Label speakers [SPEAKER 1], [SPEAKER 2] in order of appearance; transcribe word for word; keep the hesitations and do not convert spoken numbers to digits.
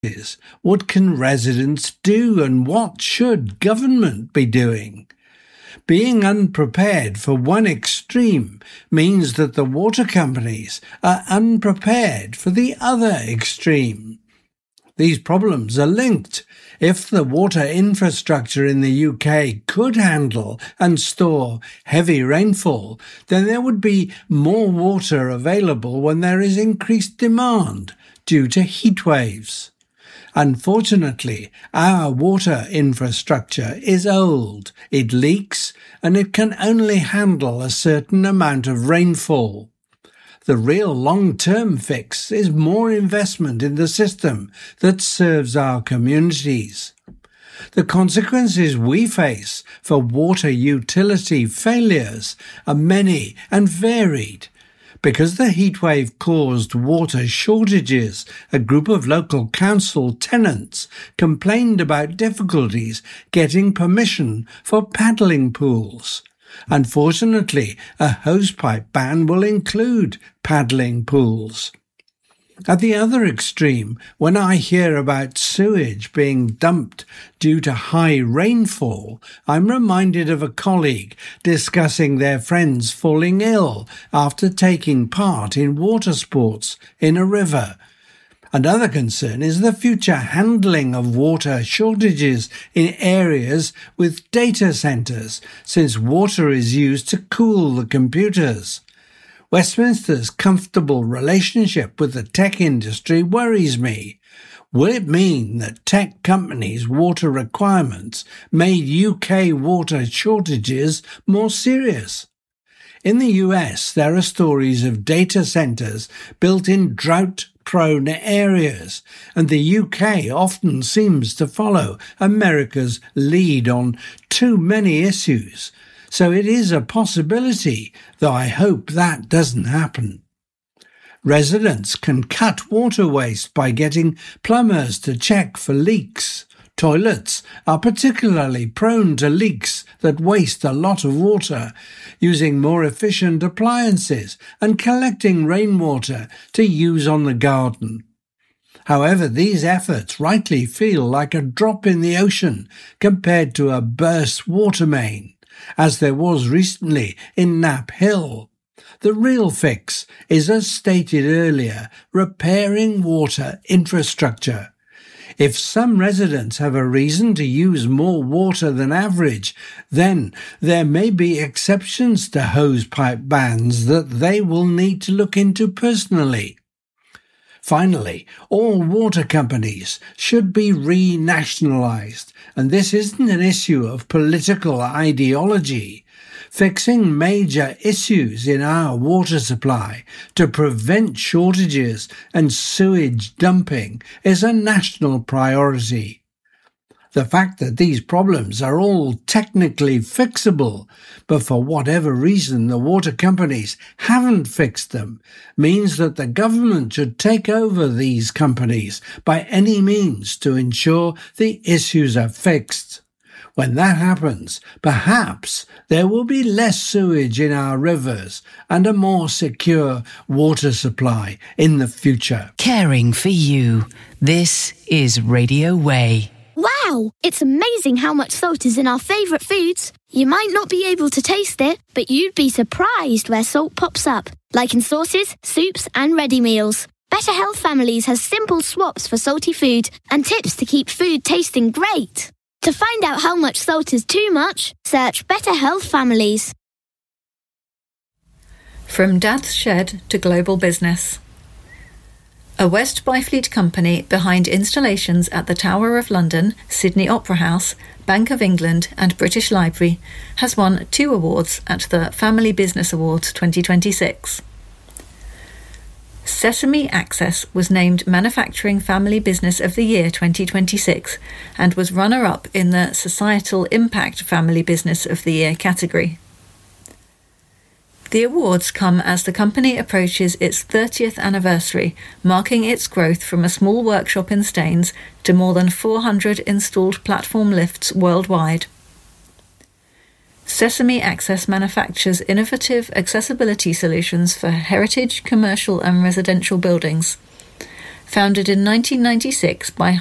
[SPEAKER 1] is, what can residents do and what should government be doing? Being unprepared for one extreme means that the water companies are unprepared for the other extreme. These problems are linked. If the water infrastructure in the U K could handle and store heavy rainfall, then there would be more water available when there is increased demand due to heat waves. Unfortunately, our water infrastructure is old, it leaks, and it can only handle a certain amount of rainfall. The real long-term fix is more investment in the system that serves our communities. The consequences we face for water utility failures are many and varied. Because the heatwave caused water shortages, a group of local council tenants complained about difficulties getting permission for paddling pools. Unfortunately, a hosepipe ban will include paddling pools. At the other extreme, when I hear about sewage being dumped due to high rainfall, I'm reminded of a colleague discussing their friends falling ill after taking part in water sports in a river. Another concern is the future handling of water shortages in areas with data centres, since water is used to cool the computers. Westminster's comfortable relationship with the tech industry worries me. Will it mean that tech companies' water requirements made U K water shortages more serious? In the U S, there are stories of data centres built in drought-prone areas, and the U K often seems to follow America's lead on too many issues. So it is a possibility, though I hope that doesn't happen. Residents can cut water waste by getting plumbers to check for leaks. Toilets are particularly prone to leaks that waste a lot of water, using more efficient appliances and collecting rainwater to use on the garden. However, these efforts rightly feel like a drop in the ocean compared to a burst water main, as there was recently in Knapp Hill. The real fix is, as stated earlier, repairing water infrastructure. If some residents have a reason to use more water than average, then there may be exceptions to hosepipe bans that they will need to look into personally. Finally, all water companies should be renationalised, and this isn't an issue of political ideology. Fixing major issues in our water supply to prevent shortages and sewage dumping is a national priority. The fact that these problems are all technically fixable, but for whatever reason the water companies haven't fixed them, means that the government should take over these companies by any means to ensure the issues are fixed. When that happens, perhaps there will be less sewage in our rivers and a more secure water supply in the future.
[SPEAKER 2] Caring for you. This is Radio Way.
[SPEAKER 3] Wow! It's amazing how much salt is in our favourite foods. You might not be able to taste it, but you'd be surprised where salt pops up, like in sauces, soups and ready meals. Better Health Families has simple swaps for salty food and tips to keep food tasting great. To find out how much salt is too much, search Better Health Families.
[SPEAKER 4] From Dad's Shed to Global Business. A West Byfleet company behind installations at the Tower of London, Sydney Opera House, Bank of England and British Library has won two awards at the Family Business Awards twenty twenty-six. Sesame Access was named Manufacturing Family Business of the Year twenty twenty-six and was runner-up in the Societal Impact Family Business of the Year category. The awards come as the company approaches its thirtieth anniversary, marking its growth from a small workshop in Staines to more than four hundred installed platform lifts worldwide. Sesame Access manufactures innovative accessibility solutions for heritage, commercial and residential buildings. founded in nineteen ninety-six by